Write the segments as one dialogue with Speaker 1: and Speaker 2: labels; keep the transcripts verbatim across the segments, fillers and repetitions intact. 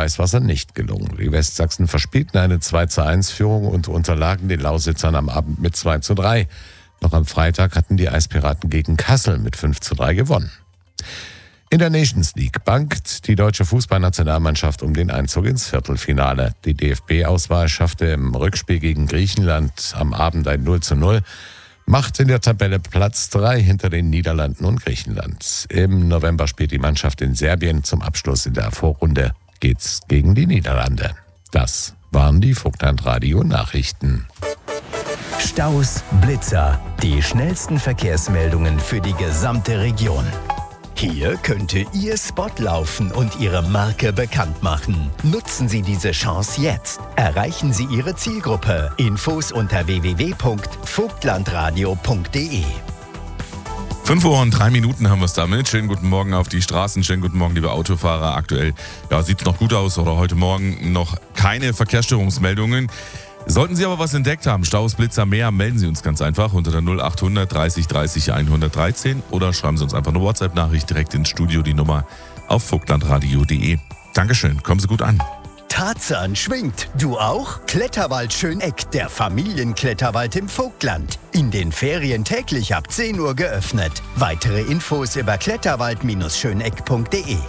Speaker 1: Weißwasser nicht gelungen. Die Westsachsen verspielten eine zwei zu eins Führung und unterlagen den Lausitzern am Abend mit zwei zu drei. Noch am Freitag hatten die Eispiraten gegen Kassel mit fünf zu drei gewonnen. In der Nations League bangt die deutsche Fußballnationalmannschaft um den Einzug ins Viertelfinale. Die D F B-Auswahl schaffte im Rückspiel gegen Griechenland am Abend ein null zu null, macht in der Tabelle Platz drei hinter den Niederlanden und Griechenland. Im November spielt die Mannschaft in Serbien. Zum Abschluss in der Vorrunde geht's gegen die Niederlande. Das waren die Vogtland-Radio-Nachrichten.
Speaker 2: Staus, Blitzer, die schnellsten Verkehrsmeldungen für die gesamte Region. Hier könnte Ihr Spot laufen und Ihre Marke bekannt machen. Nutzen Sie diese Chance jetzt. Erreichen Sie Ihre Zielgruppe. Infos unter w w w punkt vogtlandradio punkt d e.
Speaker 3: fünf Uhr und drei Minuten haben wir es damit. Schönen guten Morgen auf die Straßen. Schönen guten Morgen, liebe Autofahrer. Aktuell ja, sieht es noch gut aus oder heute Morgen noch keine Verkehrsstörungsmeldungen. Sollten Sie aber was entdeckt haben, Staus, Blitzer, mehr, melden Sie uns ganz einfach unter der null achthundert dreißig dreißig hundertdreizehn oder schreiben Sie uns einfach eine WhatsApp-Nachricht direkt ins Studio, die Nummer auf vogtlandradio punkt d e. Dankeschön, kommen Sie gut an.
Speaker 2: Tarzan schwingt. Du auch? Kletterwald Schöneck, der Familienkletterwald im Vogtland. In den Ferien täglich ab zehn Uhr geöffnet. Weitere Infos über kletterwald schöneck punkt d e.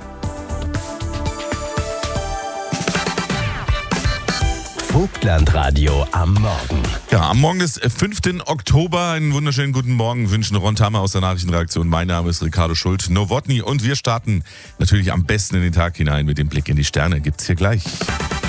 Speaker 2: Vogtlandradio am Morgen.
Speaker 3: Ja, am Morgen des fünften Oktober. Einen wunderschönen guten Morgen wünschen Ron Thammer aus der Nachrichtenredaktion. Mein Name ist Ricardo Schult, Nowotny, und wir starten natürlich am besten in den Tag hinein mit dem Blick in die Sterne. Gibt's hier gleich.